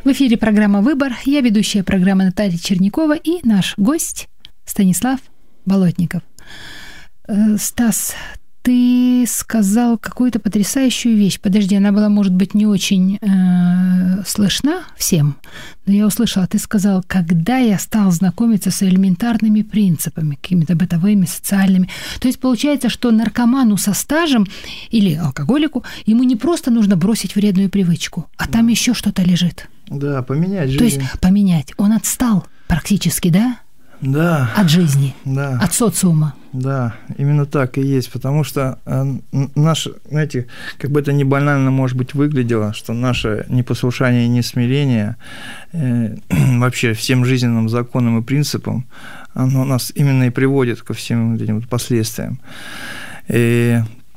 В эфире программа «Выбор». Я ведущая программы Наталья Чернякова и наш гость Станислав Болотников. Стас, ты сказал какую-то потрясающую вещь. Подожди, она была, может быть, не очень слышна всем, но я услышала. Ты сказал, когда я стал знакомиться с элементарными принципами, какими-то бытовыми, социальными. То есть получается, что наркоману со стажем или алкоголику ему не просто нужно бросить вредную привычку, а там еще что-то лежит. Да, поменять жизнь. То есть поменять. Он отстал практически, да? Да. От жизни, да. От социума. Да, именно так и есть, потому что наше, знаете, как бы это ни банально, может быть, выглядело, что наше непослушание и несмирение вообще всем жизненным законам и принципам, оно нас именно и приводит ко всем этим последствиям. И,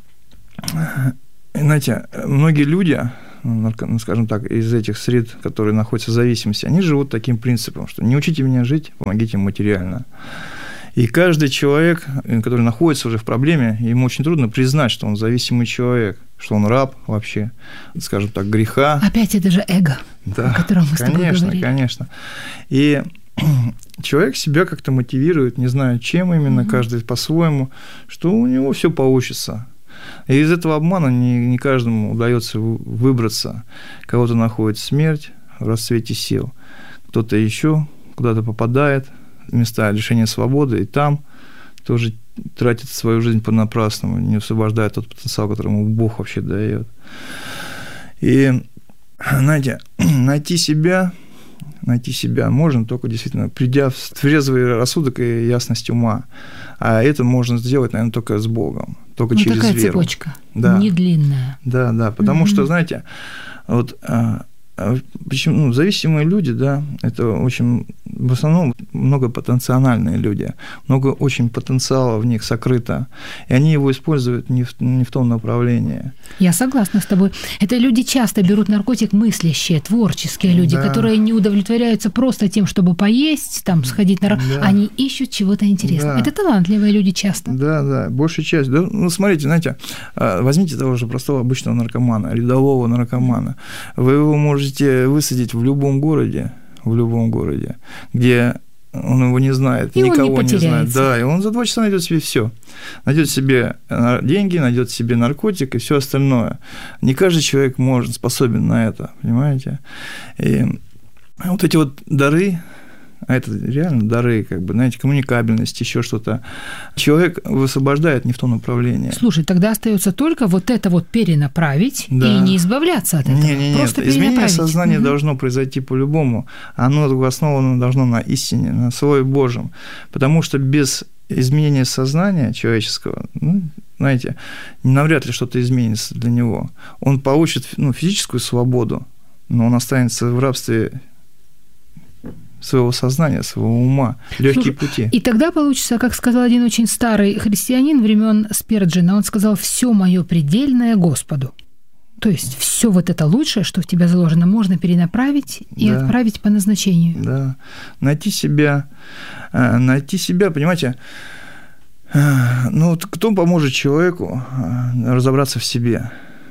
знаете, многие люди, скажем так, из этих сред, которые находятся в зависимости, они живут таким принципом, что не учите меня жить, помогите материально. И каждый человек, который находится уже в проблеме, ему очень трудно признать, что он зависимый человек, что он раб вообще, скажем так, греха. Опять это же эго, да, о котором мы с тобой говорили. Конечно. И человек себя как-то мотивирует, не знаю, чем именно, каждый по-своему, что у него все получится. И из этого обмана не каждому удается выбраться. Кого-то находит смерть в расцвете сил, кто-то еще куда-то попадает в места лишения свободы, и там тоже тратит свою жизнь понапрасну, не освобождает тот потенциал, который ему Бог вообще дает. И, знаете, найти себя можно только действительно придя в трезвый рассудок и ясность ума. А это можно сделать, наверное, только с Богом, только через такая веру. Цепочка, да. Не длинная. Да, потому что, знаете, вот почему зависимые люди, да, это очень, в основном, многопотенциальные люди, много очень потенциала в них сокрыто, и они его используют не в том направлении. Я согласна с тобой. Это люди часто берут наркотик мыслящие, творческие люди, которые не удовлетворяются просто тем, чтобы поесть, там, сходить на работу. Да. Они ищут чего-то интересного. Да. Это талантливые люди часто. Да, большая часть. Да, смотрите, знаете, возьмите того же простого обычного наркомана, рядового наркомана. Вы его можете высадить в любом городе, где он его не знает, и никого не знает. Да, и он за 2 часа найдет себе все. Найдет себе деньги, найдет себе наркотик и все остальное. Не каждый человек способен на это, понимаете? И вот эти вот дары, а это реально дары, как бы, знаете, коммуникабельность, еще что-то. Человек высвобождает не в том направлении. Слушай, тогда остается только вот это вот перенаправить и не избавляться от этого. Нет. Изменение сознания должно произойти по-любому. Оно основано должно на истине, на Слове Божьем. Потому что без изменения сознания человеческого, знаете, навряд ли что-то изменится для него. Он получит физическую свободу, но он останется в рабстве своего сознания, своего ума, легкие пути. И тогда получится, как сказал один очень старый христианин времен Спирджина, он сказал: «Все мое предельное Господу». То есть все вот это лучшее, что в тебя заложено, можно перенаправить и отправить по назначению. Да, найти себя, понимаете, кто поможет человеку разобраться в себе?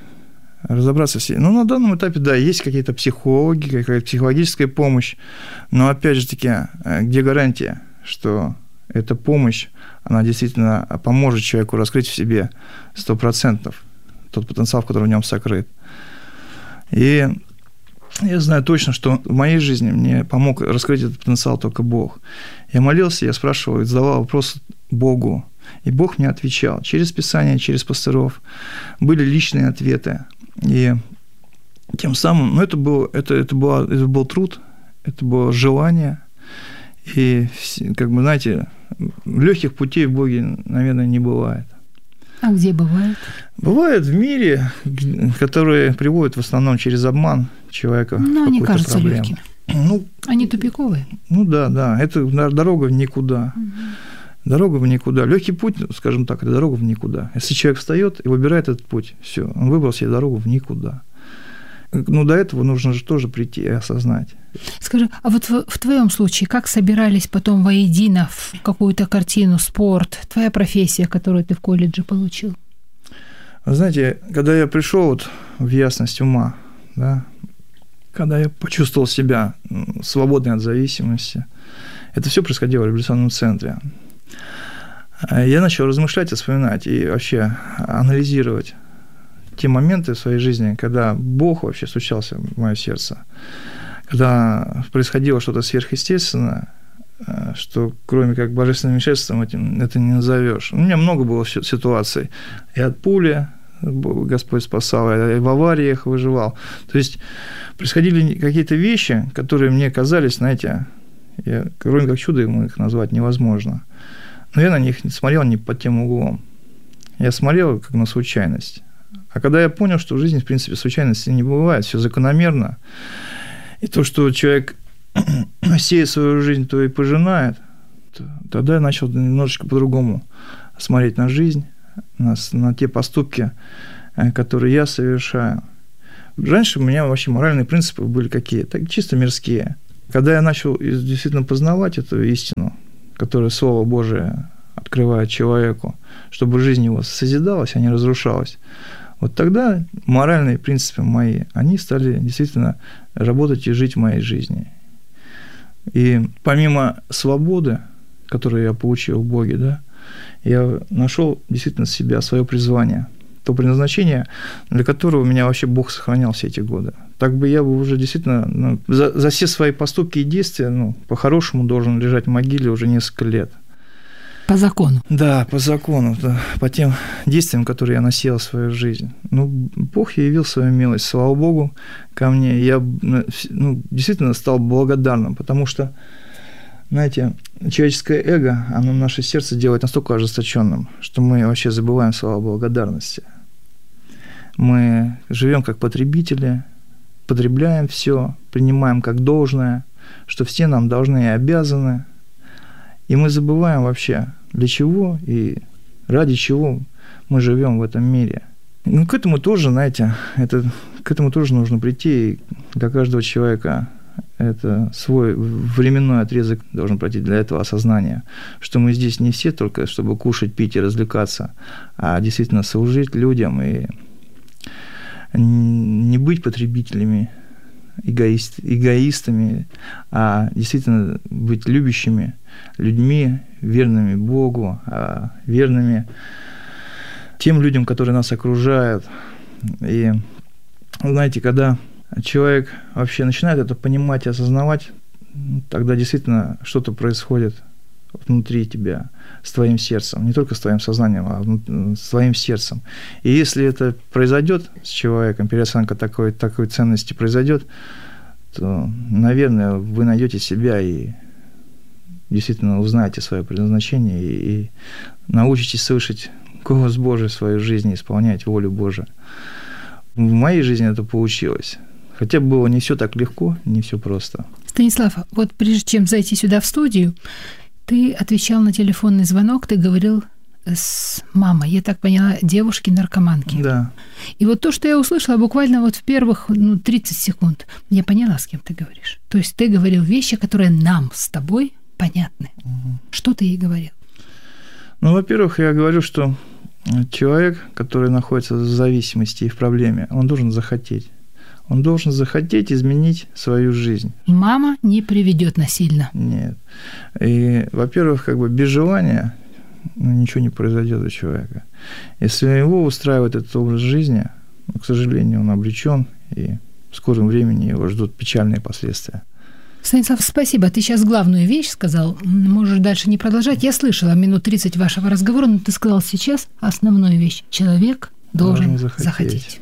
На данном этапе, есть какие-то психологи, какая-то психологическая помощь, но, опять же таки, где гарантия, что эта помощь, она действительно поможет человеку раскрыть в себе 100% тот потенциал, который в нем сокрыт. И я знаю точно, что в моей жизни мне помог раскрыть этот потенциал только Бог. Я молился, я спрашивал, задавал вопрос Богу, и Бог мне отвечал через Писание, через пасторов. Были личные ответы. И тем самым, это был труд, это было желание, и, как бы, знаете, легких путей в Боге, наверное, не бывает. А где бывает? Бывает в мире, которые приводят в основном через обман человека в какую-то они кажутся проблему. Легкими. Они тупиковые. Да, это дорога в никуда. Дорога в никуда. Легкий путь, скажем так, это дорога в никуда. Если человек встает и выбирает этот путь, все, он выбрал себе дорогу в никуда. До этого нужно же тоже прийти и осознать. Скажи, а вот в твоем случае, как собирались потом воедино в какую-то картину, спорт, твоя профессия, которую ты в колледже получил? Вы знаете, когда я пришел в ясность ума, когда я почувствовал себя свободной от зависимости. Это все происходило в революционном центре. Я начал размышлять и вспоминать, и вообще анализировать те моменты в своей жизни, когда Бог вообще стучался в мое сердце, когда происходило что-то сверхъестественное, что кроме как божественным вмешательством это не назовешь. У меня много было ситуаций. И от пули Господь спасал, и в авариях выживал. То есть происходили какие-то вещи, которые мне казались, знаете, кроме как чудом их назвать невозможно. Но я на них смотрел не под тем углом. Я смотрел как на случайность. А когда я понял, что в жизни, в принципе, случайностей не бывает, все закономерно, и то, что человек сеет свою жизнь, то и пожинает, тогда я начал немножечко по-другому смотреть на жизнь, на те поступки, которые я совершаю. Раньше у меня вообще моральные принципы были какие? Так чисто мирские. Когда я начал действительно познавать эту истину, которую Слово Божие открывает человеку, чтобы жизнь его созидалась, а не разрушалась, вот тогда моральные принципы мои, они стали действительно работать и жить в моей жизни. И помимо свободы, которую я получил в Боге, да, я нашел действительно себя, свое призвание, то предназначение, для которого меня вообще Бог сохранял все эти годы. Так бы я бы уже действительно за все свои поступки и действия, по-хорошему должен лежать в могиле уже несколько лет. По закону. Да, по закону, да, по тем действиям, которые я носил в свою жизнь. Бог явил свою милость, слава Богу, ко мне. Я действительно стал благодарным, потому что, знаете, человеческое эго, оно наше сердце делает настолько ожесточенным, что мы вообще забываем слова благодарности. Мы живем как потребители, потребляем все, принимаем как должное, что все нам должны и обязаны. И мы забываем вообще, для чего и ради чего мы живем в этом мире. К этому тоже, знаете, к этому тоже нужно прийти. И для каждого человека это свой временной отрезок должен пройти для этого осознания, что мы здесь не все только, чтобы кушать, пить и развлекаться, а действительно служить людям и не быть потребителями, эгоистами, а действительно быть любящими людьми, верными Богу, верными тем людям, которые нас окружают. И, знаете, когда человек вообще начинает это понимать и осознавать, тогда действительно что-то происходит внутри тебя, с твоим сердцем, не только с твоим сознанием, а с твоим сердцем. И если это произойдет с человеком, переоценка такой ценности произойдет, то, наверное, вы найдете себя и действительно узнаете свое предназначение и научитесь слышать голос Божий в своей жизни, исполнять волю Божию. В моей жизни это получилось. Хотя было не все так легко, не все просто. Станислав, вот прежде чем зайти сюда в студию, ты отвечал на телефонный звонок, ты говорил с мамой, я так поняла, девушки-наркоманки. Да. И вот то, что я услышала буквально вот в первых 30 секунд, я поняла, с кем ты говоришь. То есть ты говорил вещи, которые нам с тобой понятны. Угу. Что ты ей говорил? Во-первых, я говорю, что человек, который находится в зависимости и в проблеме, он должен захотеть. Он должен захотеть изменить свою жизнь. Мама не приведет насильно. Нет. И, во-первых, без желания ничего не произойдет у человека. Если его устраивает этот образ жизни, к сожалению, он обречен, и в скором времени его ждут печальные последствия. Станислав, спасибо. Ты сейчас главную вещь сказал. Можешь дальше не продолжать. Я слышала минут 30 вашего разговора, но ты сказал сейчас основную вещь. Человек должен захотеть.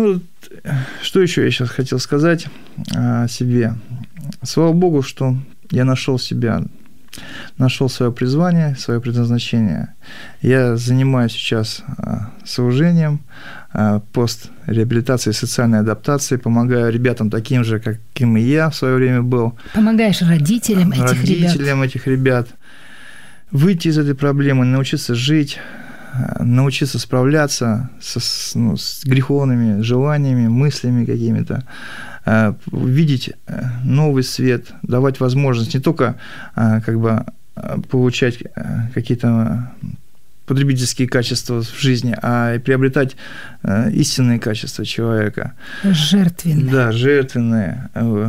Что еще я сейчас хотел сказать о себе? Слава Богу, что я нашел себя, нашел свое призвание, свое предназначение. Я занимаюсь сейчас служением, постреабилитацией, социальной адаптацией, помогаю ребятам таким же, каким и я в свое время был. Помогаешь родителям этих ребят выйти из этой проблемы, научиться жить, научиться справляться с греховными желаниями, мыслями какими-то, видеть новый свет, давать возможность не только получать какие-то потребительские качества в жизни, а приобретать истинные качества человека. Жертвенные. Да, жертвенные.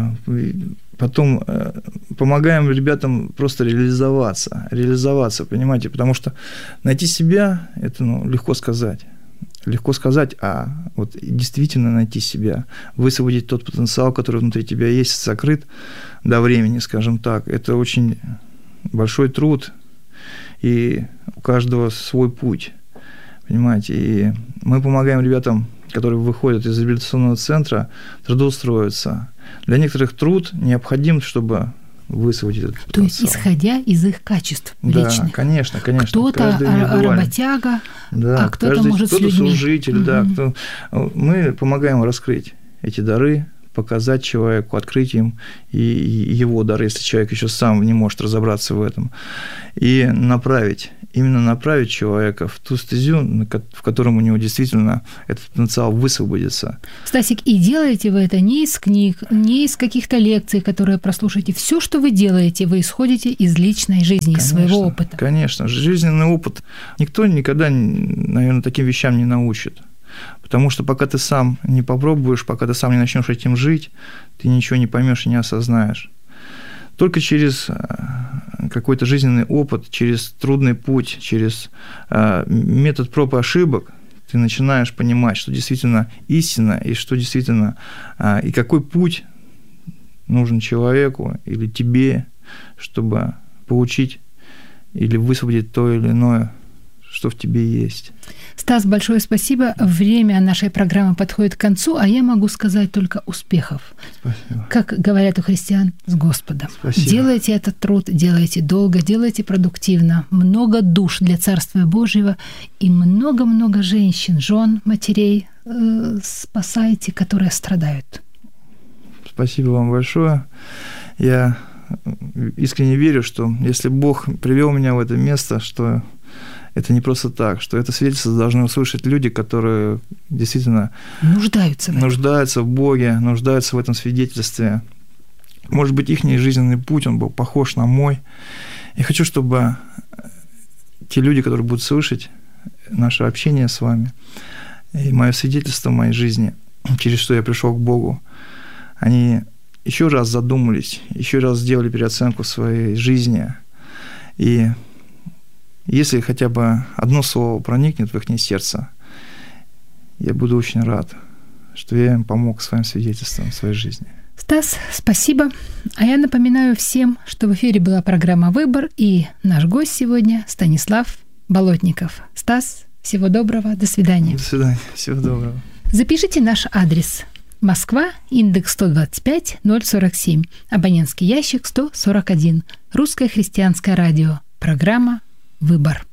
Потом помогаем ребятам просто реализоваться, понимаете, потому что найти себя – это легко сказать. Легко сказать, а вот действительно найти себя, высвободить тот потенциал, который внутри тебя есть, закрыт до времени, скажем так, это очень большой труд, и у каждого свой путь, понимаете. И мы помогаем ребятам, которые выходят из реабилитационного центра, трудоустроиться. Для некоторых труд необходим, чтобы высвободить этот потенциал. То есть, исходя из их качеств личных. Да, конечно. Кто-то работяга, да, а кто-то может с людьми. Кто-то служитель, да. Мы помогаем раскрыть эти дары, показать человеку, открыть им и его дары, если человек еще сам не может разобраться в этом, и направить человека в ту стезю, в котором у него действительно этот потенциал высвободится. Стасик, и делаете вы это не из книг, не из каких-то лекций, которые прослушаете. Все, что вы делаете, вы исходите из личной жизни, из своего опыта. Конечно, жизненный опыт. Никто никогда, наверное, таким вещам не научит. Потому что пока ты сам не попробуешь, пока ты сам не начнешь этим жить, ты ничего не поймешь и не осознаешь. Только через какой-то жизненный опыт, через трудный путь, через метод проб и ошибок ты начинаешь понимать, что действительно истина, и что действительно, и какой путь нужен человеку или тебе, чтобы получить или высвободить то или иное, что в тебе есть. Стас, большое спасибо. Время нашей программы подходит к концу, а я могу сказать только успехов. Спасибо. Как говорят у христиан, с Господом. Спасибо. Делайте этот труд, делайте долго, делайте продуктивно. Много душ для Царствия Божьего и много-много женщин, жен, матерей спасайте, которые страдают. Спасибо вам большое. Я искренне верю, что если Бог привел меня в это место, что это не просто так, что это свидетельство должны услышать люди, которые действительно нуждаются в Боге, нуждаются в этом свидетельстве. Может быть, их жизненный путь, он был похож на мой. Я хочу, чтобы те люди, которые будут слышать наше общение с вами, и мое свидетельство в моей жизни, через что я пришел к Богу, они еще раз задумались, еще раз сделали переоценку своей жизни. И если хотя бы одно слово проникнет в их сердце, я буду очень рад, что я им помог своим свидетельством в своей жизни. Стас, спасибо. А я напоминаю всем, что в эфире была программа «Выбор», и наш гость сегодня Станислав Болотников. Стас, всего доброго, до свидания. До свидания, всего доброго. Запишите наш адрес. Москва, индекс 125 047, абонентский ящик 141, Русское христианское радио, программа «Выбор».